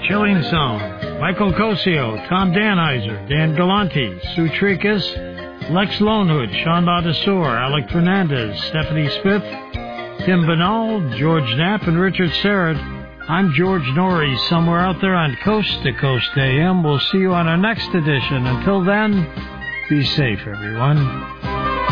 Chilling Zone, Michael Cosio, Tom Danheiser, Dan Galante, Sue Tricus, Lex Lonehood, Sean Ladesor, Alec Fernandez, Stephanie Smith, Tim Banal, George Knapp, and Richard Serrett. I'm George Norrie, somewhere out there on Coast to Coast AM. We'll see you on our next edition. Until then, be safe, everyone.